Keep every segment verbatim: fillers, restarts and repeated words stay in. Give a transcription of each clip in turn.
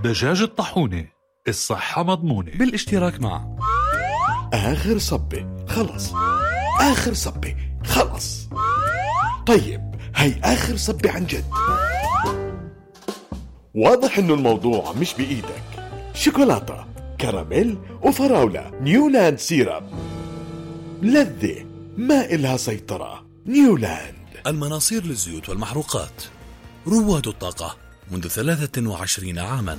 دجاج الطاحونة، الصحة مضمونة، بالاشتراك مع آخر صبة خلص، آخر صبة خلص. طيب هاي آخر صبة عن جد. واضح إنه الموضوع مش بإيدك. شوكولاتة، كراميل وفراولة، نيولاند سيرب، لذة ما إلها سيطرة. نيولاند. المناصير للزيوت والمحروقات، رواد الطاقة منذ ثلاثة وعشرين عاما.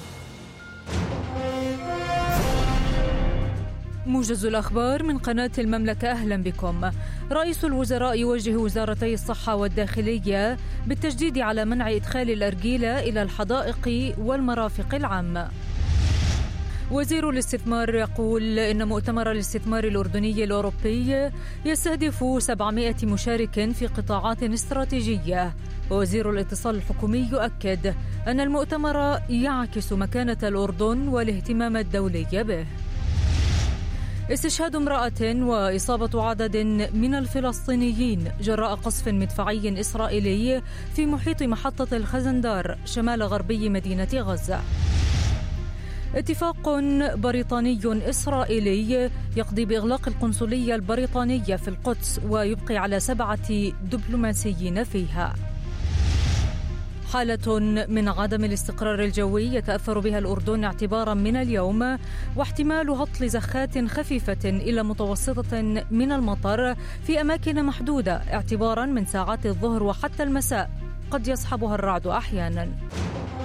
موجز الأخبار من قناة المملكة، أهلا بكم. رئيس الوزراء يوجه وزارتي الصحة والداخلية بالتشديد على منع إدخال الأرجيلة إلى الحدائق والمرافق العامة. وزير الاستثمار يقول إن مؤتمر الاستثمار الأردني الأوروبي يستهدف سبعمائة مشارك في قطاعات استراتيجية. ووزير الاتصال الحكومي يؤكد أن المؤتمر يعكس مكانة الأردن والاهتمام الدولي به. استشهاد امرأة وإصابة عدد من الفلسطينيين جراء قصف مدفعي إسرائيلي في محيط محطة الخزندار شمال غربي مدينة غزة. اتفاق بريطاني إسرائيلي يقضي بإغلاق القنصلية البريطانية في القدس ويبقي على سبعة دبلوماسيين فيها. حالة من عدم الاستقرار الجوي يتأثر بها الأردن اعتبارا من اليوم، واحتمال هطل زخات خفيفة إلى متوسطة من المطر في أماكن محدودة اعتبارا من ساعات الظهر وحتى المساء، قد يصحبها الرعد أحيانا.